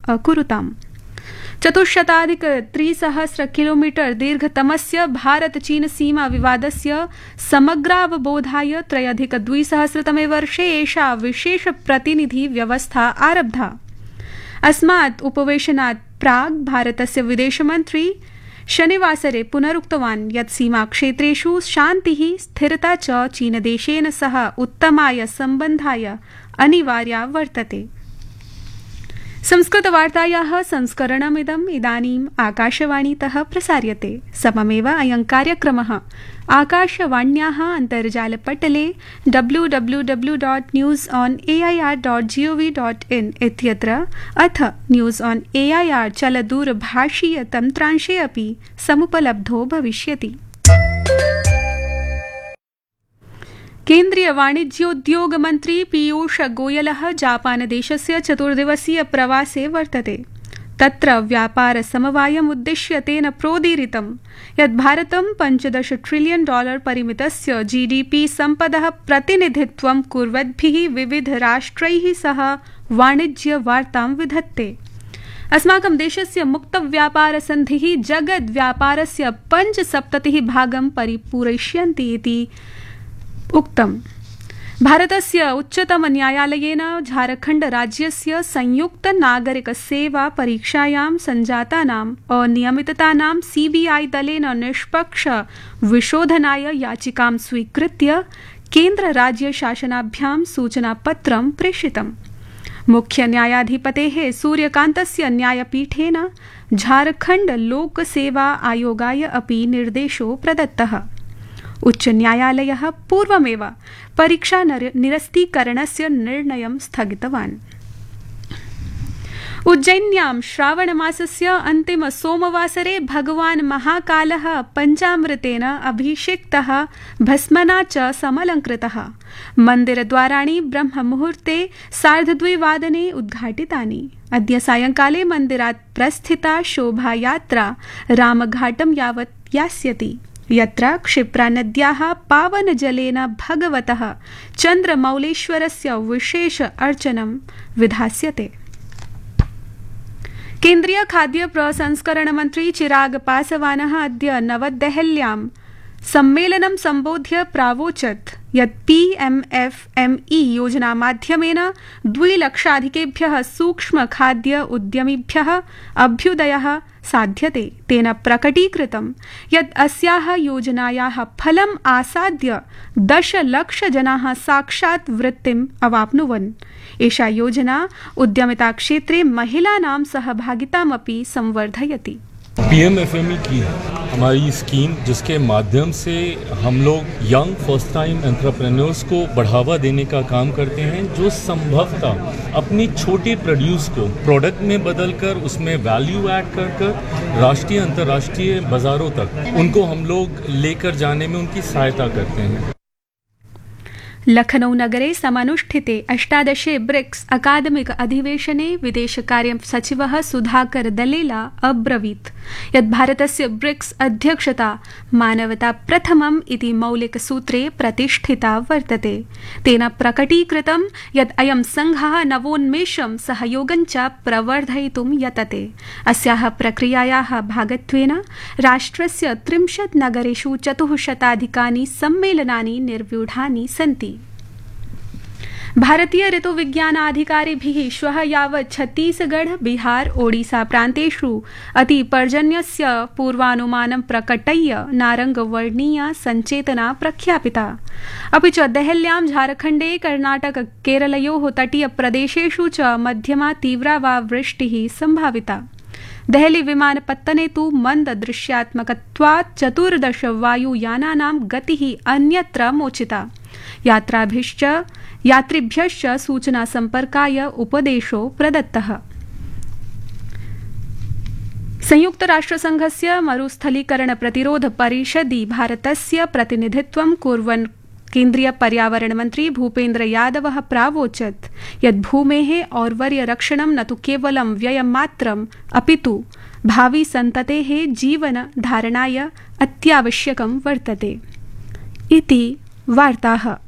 अकुरुताम्। 400,300 किलोमीटर दीर्घतमस्य भारत-चीन सीमा विवादस्य समग्रावबोधाय 3,200 तमे वर्षे एषा विशेष प्रतिनिधि व्यवस्था आरब्धा। अस्मात् उपवेशनात् प्राक् भारतस्य विदेशमन्त्री शनिवासरे पुनरुक्तवान् यत् सीमाक्षेत्रेषु शान्तिः स्थिरता च चीनदेशेन सह उत्तमाय सम्बन्धाय अनिवार्या वर्तते। संस्कृतवार्तायाः संस्करणमिदम् इदानीम् आकाशवाणीतः प्रसार्यते। सममेव अयं कार्यक्रमः आकाशवाण्याः अन्तर्जालपटले www.newsonair.gov.in इत्यत्र अथ न्यूज़ ऑन एआईआर चलदूरभाषीय तन्त्रांशे अपि समुपलब्धो भविष्यति। केन्द्रीय वाणिज्योद्योग मन्त्री पीयूष गोयलः जापानदेशस्य 4 दिवसीय प्रवासे वर्तते। तत्र व्यापार समवायम् उद्दिश्य तेन प्रोदीरितं यत् भारतं $15 ट्रिलियन परिमितस्य जीडीपी सम्पदः प्रतिनिधित्वं कुर्वद्भिः विविधराष्ट्रैः सह वाणिज्यवार्तां विधत्ते। अस्माकं देशस्य मुक्तव्यापारसन्धिः जगद्व्यापारस्य 75% परिपूरयिष्यन्ति इति उक्तम्। भारतस्य उच्चतमन्यायालयेन झारखण्ड राज्यस्य संयुक्त नागरिक सेवा परीक्षायां सञ्जातानाम् अनियमिततानां सीबीआई दलेन निष्पक्ष विशोधनाय याचिकां स्वीकृत्य केन्द्र राज्य शासनाभ्यां सूचनापत्रं प्रेषितम्। मुख्य न्यायाधिपतेः सूर्यकान्तस्य न्यायपीठेन झारखण्ड लोकसेवा आयोगाय अपि निर्देशो प्रदत्तः। उच्च न्यायालयः पूर्वमेव परीक्षा निरस्तीकरणस्य निर्णयं स्थगितवान्। उज्जैन्यां श्रावणमासस्य अन्तिम सोमवासरे भगवान् महाकालः पञ्चामृतेन अभिषिक्तः भस्मना च समलङ्कृतः। मन्दिरद्वाराणि ब्रह्ममुहूर्ते 2:30 उद्घाटितानि। अद्य सायंकाले मन्दिरात् प्रस्थिता शोभायात्रा रामघाटं यावत् यास्यति, यत्र क्षिप्रानद्याः पावनजलेन भगवतः चन्द्रमौलेश्वरस्य विशेष अर्चनं विधास्यते। केन्द्रीय खाद्य प्रसंस्करण मन्त्री चिराग पासवानः अद्य नवदेहल्यां सम्मेलनं सम्बोध्य प्रावोचत् यत् पीएमएफएमई योजना माध्यमेन 2,00,000 सूक्ष्म खाद्य उद्यमिभ्यः अभ्युदयः साध्यते। तेन प्रकटीकृतं यत् अस्याः योजनायाः फलम् आसाद्य 10,00,000 जनाः साक्षात् वृत्तिम् अवाप्नुवन्। एषा योजना उद्यमिता महिलानां सहभागितामपि संवर्धयति। पीएमएफएमई की हमारी स्कीम, जिसके माध्यम से हम लोग यंग फर्स्ट टाइम एंटरप्रेन्योर्स को बढ़ावा देने का काम करते हैं, जो संभवतः अपनी छोटे प्रोड्यूस को प्रोडक्ट में बदलकर उसमें वैल्यू ऐड कर राष्ट्रीय अंतर्राष्ट्रीय बाजारों तक उनको हम लोग लेकर जाने में उनकी सहायता करते हैं। लखनऊ नगरे समानुष्ठिते 18 ब्रिक्स अकादमिक अधिवेशने विदेशकार्य सचिवः सुधाकर दलेला अब्रवीत् यत् भारतस्य ब्रिक्स अध्यक्षता मानवता प्रथमम् इति मौलिकसूत्रे प्रतिष्ठिता वर्तते। तेन प्रकटीकृतं यत् अयं संघः नवोन्मेषं सहयोगं च प्रवर्धयितुं यतते। अस्याः प्रक्रियायाः भागत्वेन राष्ट्रस्य 30 नगरेषु 400 सम्मेलनानि निर्व्यूढानि सन्ति। भारतीय ऋतुविज्ञानाधिकारिभिः श्वः यावत् छत्तीसगढ़, बिहार, ओडिशा प्रान्तेषु अतिपर्जन्यस्य पूर्वानुमानं प्रकटय्य नारङ्गवर्णीया सञ्चेतना प्रख्यापिता। अपि च देहल्यां झारखण्डे, कर्णाटक, केरलयोः तटीयप्रदेशेषु च मध्यमा तीव्रा वा वृष्टिः सम्भाविता। देहली विमानपत्तने तु मन्ददृश्यात्मकत्वात् 14 वायुयानानां गतिः अन्यत्र मोचिता। यात्रिभ्यश्च सूचना संपर्काय उपदेशो प्रदत्तः। संयुक्तराष्ट्रसंघस्य मरुस्थलीकरण प्रतिरोध परिषदि भारतस्य प्रतिनिधित्वं कुर्वन् केन्द्रीय पर्यावरण मंत्री भूपेन्द्र यादवः प्रावोचत् यत् भूमेः और्वर्यरक्षणं न तु केवलं व्ययमात्रम् अपितु भावी सन्ततेः जीवन धारणाय अत्यावश्यकं वर्तते। इति वार्ताः।